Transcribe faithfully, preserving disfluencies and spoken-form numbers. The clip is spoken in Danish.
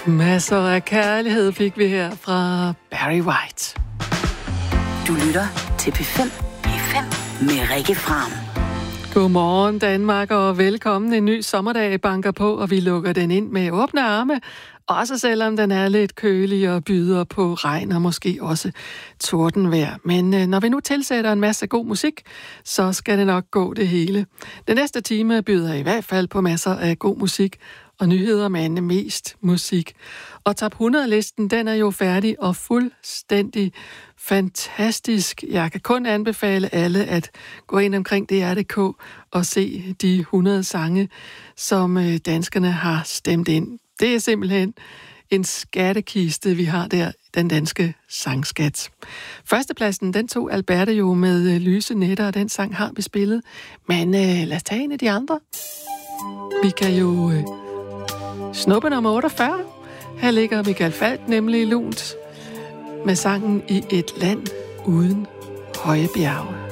Masser af kærlighed fik vi her fra Barry White. Du lytter til P fem. P fem med Rikke Fram. Godmorgen Danmark, og velkommen. En ny sommerdag banker på, og vi lukker den ind med åbne arme. Også selvom den er lidt kølig og byder på regn og måske også tordenvejr. Men øh, når vi nu tilsætter en masse god musik, så skal det nok gå det hele. Den næste time byder i hvert fald på masser af god musik og nyheder, men mest musik. Og Top hundrede-listen, den er jo færdig og fuldstændig fantastisk. Jeg kan kun anbefale alle at gå ind omkring D R punktum D K og se de hundrede sange, som danskerne har stemt ind. Det er simpelthen en skattekiste, vi har der, den danske sangskat. Førstepladsen, den tog Alberte jo med Lyse Nætter, og den sang har vi spillet. Men øh, lad os tage en af de andre. Vi kan jo øh, snuppe nummer otteogfyrre. Her ligger Michael Falch nemlig lunt med sangen I et land uden høje bjerge.